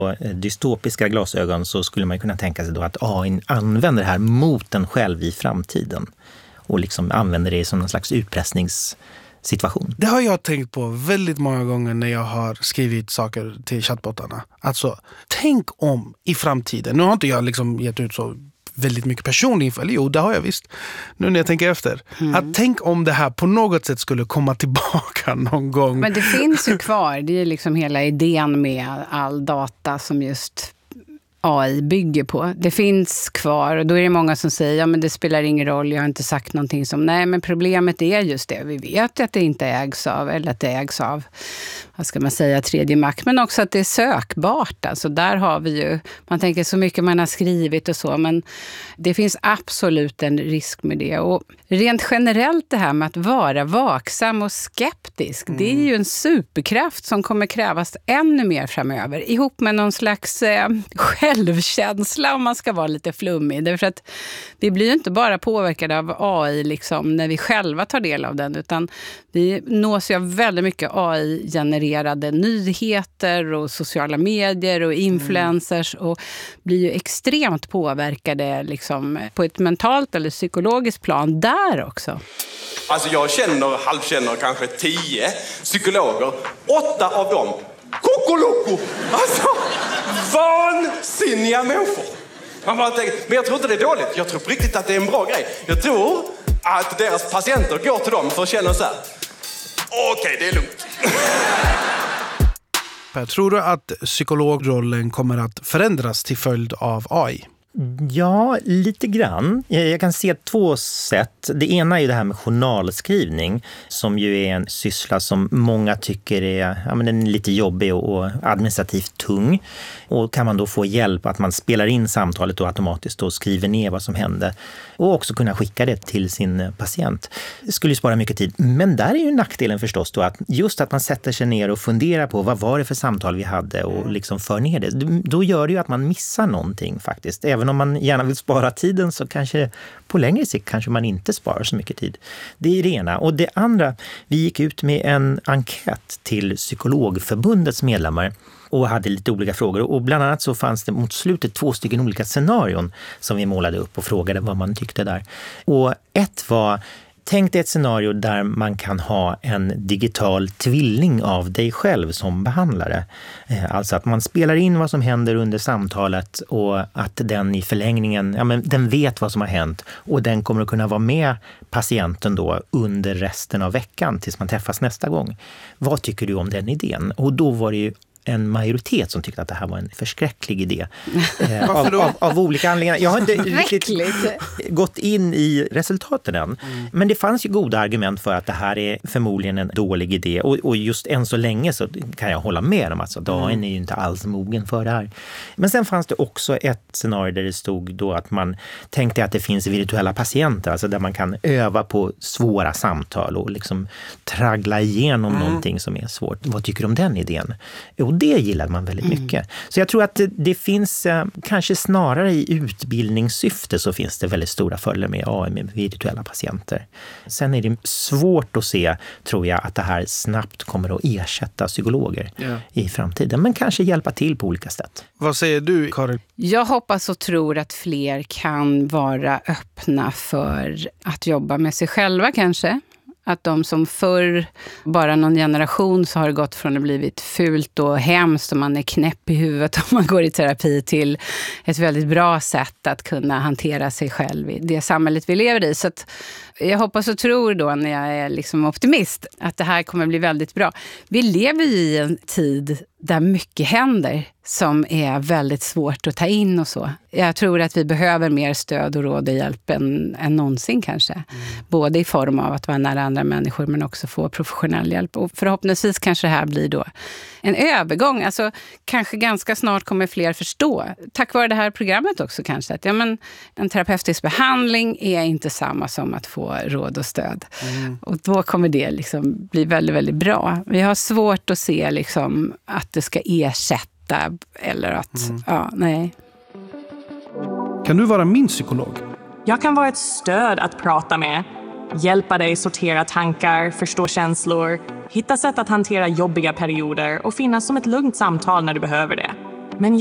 dystopiska glasögon så skulle man kunna tänka sig då att AI använder det här mot en själv i framtiden och liksom använder det som någon slags utpressningssituation. Det har jag tänkt på väldigt många gånger när jag har skrivit saker till chattbottarna. Alltså, tänk om i framtiden, nu har inte jag liksom gett ut så väldigt mycket personlig info, eller jo, det har jag visst, nu när jag tänker efter. Att tänk om det här på något sätt skulle komma tillbaka någon gång. Men det finns ju kvar, det är ju liksom hela idén med all data som just AI bygger på. Det finns kvar och då är det många som säger ja men det spelar ingen roll, jag har inte sagt någonting som nej men problemet är just det. Vi vet att det inte ägs av eller att det ägs av vad ska man säga, tredje makt, men också att det är sökbart. Alltså där har vi ju, man tänker så mycket man har skrivit och så, men det finns absolut en risk med det. Och rent generellt det här med att vara vaksam och skeptisk, det är ju en superkraft som kommer krävas ännu mer framöver, ihop med någon slags självkänsla om man ska vara lite flummig. Därför att vi blir ju inte bara påverkade av AI liksom när vi själva tar del av den, utan vi nås ju av väldigt mycket AI-genererade nyheter och sociala medier och influencers och blir ju extremt påverkade liksom på ett mentalt eller psykologiskt plan där också. Alltså jag halvkänner kanske 10 psykologer, 8 av dem kokoloko, alltså vansinniga människor. Man bara tänker, men jag tror inte det är dåligt, jag tror på riktigt att det är en bra grej. Jag tror att deras patienter går till dem för att känna så här. Okej, det är lugnt. Tror du att psykologrollen kommer att förändras till följd av AI? Ja, lite grann. Jag kan se 2 sätt. Det ena är ju det här med journalskrivning som ju är en syssla som många tycker är, den är lite jobbig och administrativt tung. Och kan man då få hjälp att man spelar in samtalet och automatiskt och skriver ner vad som hände och också kunna skicka det till sin patient. Det skulle ju spara mycket tid. Men där är ju nackdelen förstås då att just att man sätter sig ner och funderar på vad var det för samtal vi hade och liksom för ner det. Då gör det ju att man missar någonting faktiskt. Även om man gärna vill spara tiden så kanske på längre sikt kanske man inte sparar så mycket tid. Det är det ena. Och det andra, vi gick ut med en enkät till Psykologförbundets medlemmar och hade lite olika frågor. Och bland annat så fanns det mot slutet 2 stycken olika scenarion som vi målade upp och frågade vad man tyckte där. Och ett var, tänk dig ett scenario där man kan ha en digital tvilling av dig själv som behandlare. Alltså att man spelar in vad som händer under samtalet och att den i förlängningen, den vet vad som har hänt och den kommer att kunna vara med patienten då under resten av veckan tills man träffas nästa gång. Vad tycker du om den idén? Och då var det ju en majoritet som tyckte att det här var en förskräcklig idé. Av olika anledningar. Jag har inte riktigt gått in i resultaten än. Men det fanns ju goda argument för att det här är förmodligen en dålig idé. Och just än så länge så kan jag hålla med om att dagen är ju inte alls mogen för det här. Men sen fanns det också ett scenario där det stod då att man tänkte att det finns virtuella patienter, alltså där man kan öva på svåra samtal och liksom traggla igenom någonting som är svårt. Vad tycker du om den idén? Och det gillar man väldigt mycket. Så jag tror att det finns, kanske snarare i utbildningssyfte så finns det väldigt stora fördelar med AI med virtuella patienter. Sen är det svårt att se, tror jag, att det här snabbt kommer att ersätta psykologer i framtiden. Men kanske hjälpa till på olika sätt. Vad säger du, Karin? Jag hoppas och tror att fler kan vara öppna för att jobba med sig själva kanske. Att de som förr, bara någon generation så har det gått från att blivit fult och hemskt och man är knäpp i huvudet om man går i terapi till ett väldigt bra sätt att kunna hantera sig själv i det samhället vi lever i. Så att jag hoppas och tror då när jag är liksom optimist att det här kommer bli väldigt bra. Vi lever i en tid där mycket händer som är väldigt svårt att ta in och så. Jag tror att vi behöver mer stöd och råd och hjälp än någonsin kanske. Både i form av att vara nära andra människor men också få professionell hjälp. Och förhoppningsvis kanske det här blir då en övergång. Alltså kanske ganska snart kommer fler förstå. Tack vare det här programmet också kanske. Att en terapeutisk behandling är inte samma som att få råd och stöd. Och då kommer det liksom bli väldigt, väldigt bra. Vi har svårt att se liksom att det ska ersätta eller att, nej. Kan du vara min psykolog? Jag kan vara ett stöd att prata med. Hjälpa dig sortera tankar, förstå känslor, hitta sätt att hantera jobbiga perioder och finnas som ett lugnt samtal när du behöver det.